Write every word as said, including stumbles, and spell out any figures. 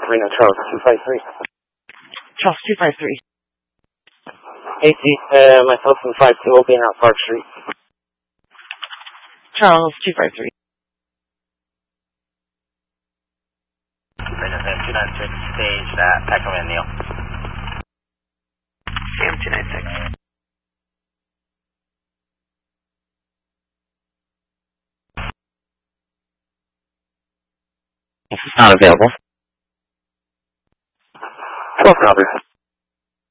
Reno Charles two five three. Charles two five three. A C, uh, myself and five two will be out Park Street. Charles two five three. Reno two nine six, stage at Peckham and Neal. Sam two nine six. This is not available. twelve, Robert.